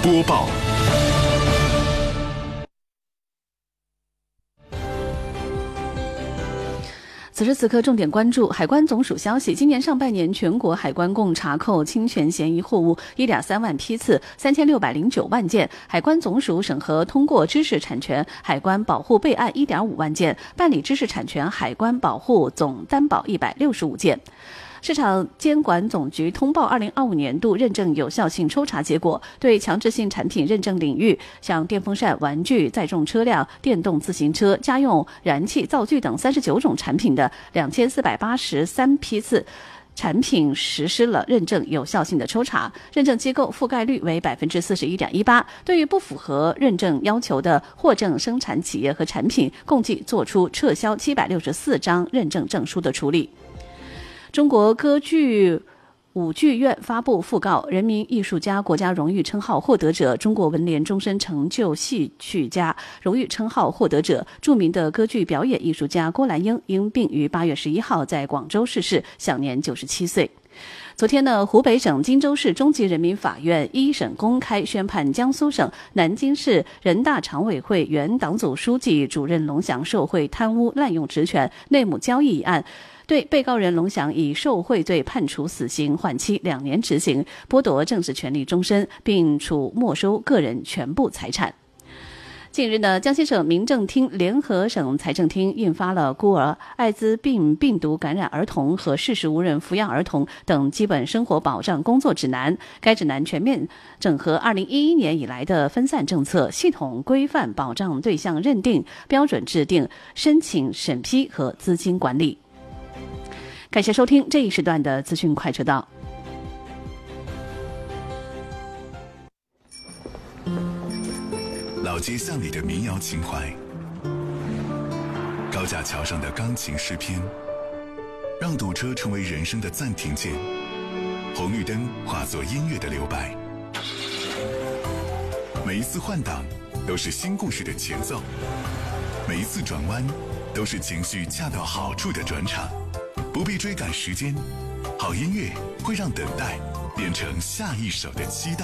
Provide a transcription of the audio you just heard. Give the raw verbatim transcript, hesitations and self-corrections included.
播报。 此时此刻，重点关注海关总署消息：今年上半年，全国海关共查扣侵权嫌疑货物 一点三万批次，三千六百零九万件；海关总署审核通过知识产权海关保护备案 一点五万件，办理知识产权海关保护总担保一百六十五件。市场监管总局通报二零二五年度认证有效性抽查结果，对强制性产品认证领域，像电风扇、玩具、载重车辆、电动自行车、家用燃气灶具等三十九种产品的两千四百八十三批次产品实施了认证有效性的抽查，认证机构覆盖率为 百分之四十一点一八。对于不符合认证要求的货证生产企业和产品，共计作出撤销七百六十四张认证证书的处理。中国歌剧舞剧院发布讣告，人民艺术家国家荣誉称号获得者、中国文联终身成就戏曲家荣誉称号获得者、著名的歌剧表演艺术家郭兰英因病于八月十一号在广州逝世，享年九十七岁。昨天呢，湖北省荆州市中级人民法院一审公开宣判江苏省南京市人大常委会原党组书记、主任龙祥受贿、贪污、滥用职权、内幕交易一案，对被告人龙祥以受贿罪判处死刑，缓期两年执行，剥夺政治权利终身，并处没收个人全部财产。近日呢，江西省民政厅联合省财政厅印发了孤儿、艾滋病病毒感染儿童和事实无人抚养儿童等基本生活保障工作指南。该指南全面整合二零一一年以来的分散政策，系统规范保障对象认定、标准制定、申请审批和资金管理。感谢收听这一时段的资讯快车道。 老街巷里的民谣情怀，高架桥上的钢琴诗篇，让堵车成为人生的暂停键，红绿灯化作音乐的留白。每一次换挡都是新故事的前奏，每一次转弯都是情绪恰到好处的转场。不必追赶时间，好音乐会让等待变成下一首的期待。